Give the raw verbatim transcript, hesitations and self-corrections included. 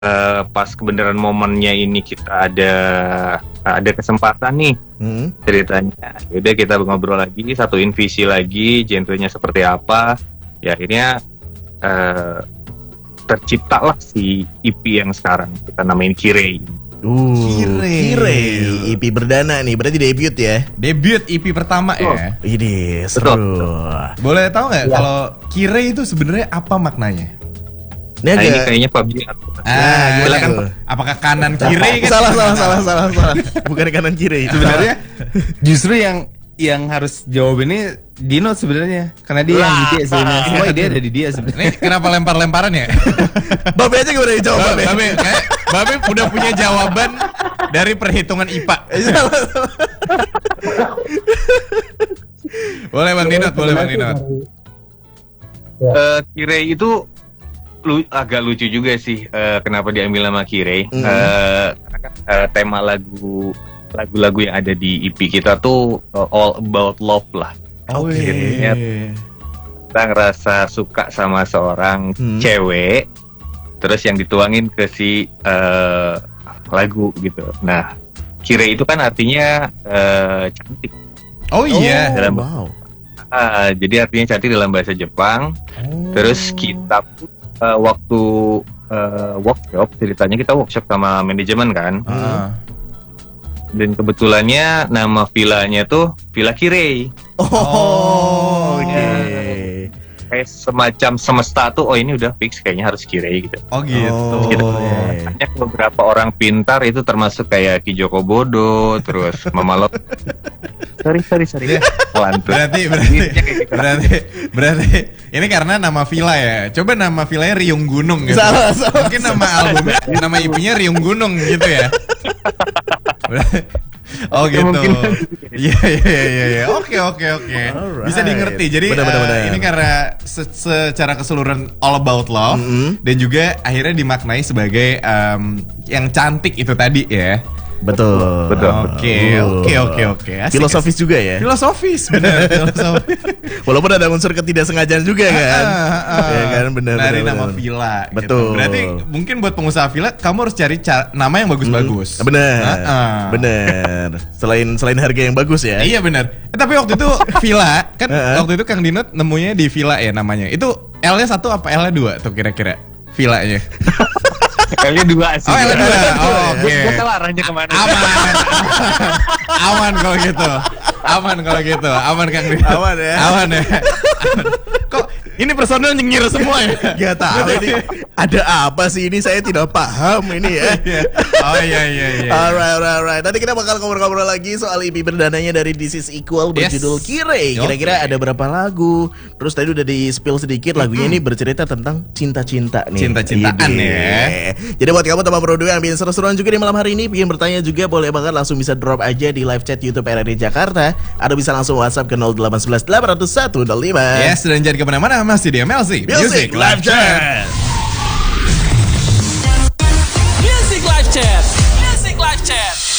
uh, pas kebenaran momennya ini kita ada ada kesempatan nih hmm. ceritanya. Udah kita ngobrol lagi, satuin visi lagi, genrenya seperti apa. Ya akhirnya uh, terciptalah si E P yang sekarang kita namain Kirei. Uh, Kirei. Kirei, E P berdana nih, berarti debut ya? Debut E P pertama oh. ya? Ini seru. Betul. Boleh tahu nggak ya. kalau Kirei itu sebenarnya apa maknanya? Ini, nah, ini kayaknya P U B G. Ah, silakan. Apakah kanan Kirei kan? Salah, salah, salah, salah, salah. Bukan kanan Kirei. Sebenarnya justru yang yang harus jawab ini Dino sebenarnya, karena dia yang ide sebenarnya. Semua ide ada di dia sebenarnya. Kenapa lempar-lemparan ya? Babe aja gimana dijawab Babe? Babe, kayak Babe udah punya jawaban dari perhitungan I P A. Boleh Bang Dinot, boleh Bang Dinot. Uh, Kirei itu lu, agak lucu juga sih uh, kenapa diambil nama Kirei. Mm. Uh, karena kan uh, tema lagu lagu-lagu yang ada di E P kita tuh uh, all about love lah. Oke. Okay. Kita ngerasa suka sama seorang hmm. cewek, terus yang dituangin ke si uh, lagu gitu. Nah, Kirei itu kan artinya uh, cantik. Oh iya. Dalam, wow. Uh, jadi artinya cantik dalam bahasa Jepang. Oh. Terus kita uh, waktu uh, workshop, ceritanya kita workshop sama manajemen kan. Uh. Dan kebetulannya nama villanya tuh Villa Kirei. Oh, oh oke. Okay. Kayak semacam semesta tuh, oh ini udah fix kayaknya harus Kirei gitu. Oh gitu. Oh, gitu. Banyak beberapa orang pintar itu termasuk kayak Ki Joko Bodo, terus Mama Lo. sorry sorry sorry. berarti berarti berarti berarti ini karena nama villa ya. Coba nama villanya Riung Gunung gitu. Salah, salah. Mungkin nama albumnya, nama I P-nya Riung Gunung gitu ya. Oh gitu. Iya iya iya iya. Oke oke oke. Bisa dimengerti. Jadi benar, benar, benar. Uh, ini karena se- secara keseluruhan all about love mm-hmm. dan juga akhirnya dimaknai sebagai um, yang cantik itu tadi ya. Betul. Betul. Oke oke oke oke. Filosofis juga ya. Filosofis benar. Filosofis. Walaupun ada unsur ketidaksengajaan juga kan. Uh, uh, uh. Ya kan benar. Dari benar, nama benar. villa. Betul. Gitu. Berarti mungkin buat pengusaha villa kamu harus cari ca- nama yang bagus-bagus. Hmm, benar. Uh, uh. Benar. Selain selain harga yang bagus ya. Iya benar. Eh, tapi waktu itu villa kan uh-huh. waktu itu Kang Dinot nemunya di villa ya namanya. Itu L-nya satu apa L-nya dua tuh kira-kira villanya? L-nya dua sih. Oh L-nya dua. Oh oke. Okay. Gue salah arahnya kemana? Aman. Aman kalau gitu. Aman kalau gitu. Aman Kang Dinot. Aman ya. Aman ya. Aman. Kok ini personel nyengir semua ya? Gak tahu ini ada apa sih ini, saya tidak paham ini ya. Oh iya iya iya. Alright alright alright. Nanti kita bakal ngobrol-ngobrol lagi soal E P berdananya dari This Is Equal berjudul yes. Kirei. Kira-kira okay. ada berapa lagu? Terus tadi udah di spill sedikit lagunya mm-hmm. ini bercerita tentang cinta-cinta nih. Cinta-cintaan ya. Jadi buat kamu teman berdua yang bikin seru-seruan juga di malam hari ini, bikin bertanya juga boleh banget langsung bisa drop aja di live chat YouTube R R I Jakarta. Atau bisa langsung WhatsApp ke nol delapan satu satu delapan nol satu nol lima. Yes, dan jangan kemana-mana, masih di M L C Music, Music Live Chat.